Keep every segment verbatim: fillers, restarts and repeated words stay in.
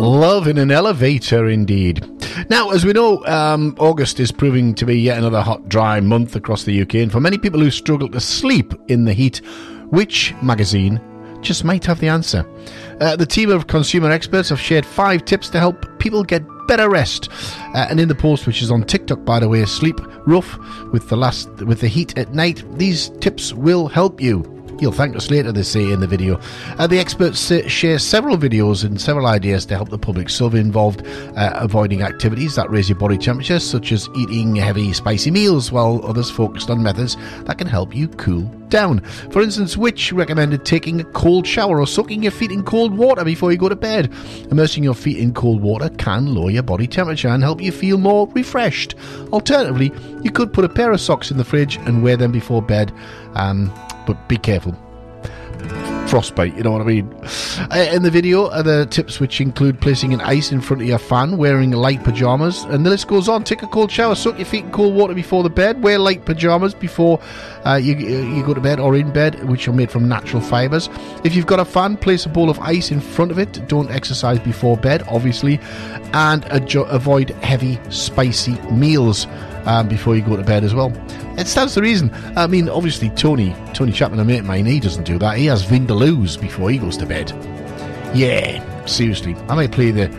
Love in an elevator, indeed. Now, as we know, um, August is proving to be yet another hot, dry month across the U K, and for many people who struggle to sleep in the heat, which magazine just might have the answer? Uh, the team of consumer experts have shared five tips to help people get better rest. Uh, and in the post, which is on TikTok, by the way, Sleep Rough with the last with the heat at night, these tips will help you. You'll thank us later, they say in the video. Uh, the experts uh, share several videos and several ideas to help the public. Some involved uh, avoiding activities that raise your body temperature, such as eating heavy, spicy meals, while others focused on methods that can help you cool down. For instance, which recommended taking a cold shower or soaking your feet in cold water before you go to bed. Immersing your feet in cold water can lower your body temperature and help you feel more refreshed. Alternatively, you could put a pair of socks in the fridge and wear them before bed. Um... But be careful. Frostbite, you know what I mean? Uh, in the video are the tips, which include placing an ice in front of your fan, wearing light pyjamas, and the list goes on. Take a cold shower, soak your feet in cold water before the bed, wear light pyjamas before uh, you, you go to bed or in bed, which are made from natural fibres. If you've got a fan, place a bowl of ice in front of it. Don't exercise before bed, obviously, and adjo- avoid heavy, spicy meals Um, before you go to bed as well. It stands to reason. I mean, obviously, Tony Tony Chapman, a mate of mine, he doesn't do that. He has Vindaloos before he goes to bed. Yeah, seriously. I might play the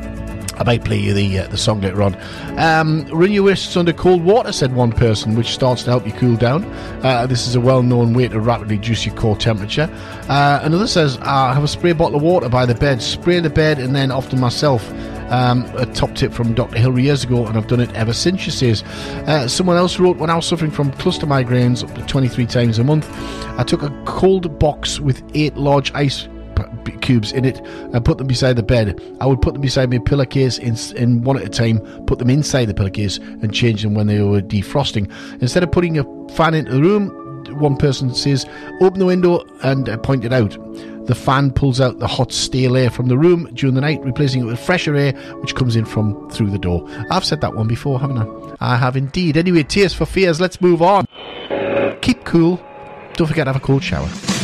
I might play you the uh, the song later on. Um, run your wrists under cold water, said one person, which starts to help you cool down. Uh, this is a well-known way to rapidly reduce your core temperature. Uh, another says, I have a spray bottle of water by the bed. Spray the bed and then often myself. Um, a top tip from Doctor Hilary years ago, and I've done it ever since, she says. Uh, someone else wrote, when I was suffering from cluster migraines up to twenty-three times a month, I took a cold box with eight large ice cubes in it and put them beside the bed. I would put them beside my pillowcase in, in one at a time, put them inside the pillowcase and change them when they were defrosting. Instead of putting a fan into the room, one person says, open the window and uh, point it out. The fan pulls out the hot, stale air from the room during the night, replacing it with fresher air, which comes in from through the door. I've said that one before, haven't I? I have indeed. Anyway, Tears for Fears, let's move on. Keep cool. Don't forget to have a cold shower.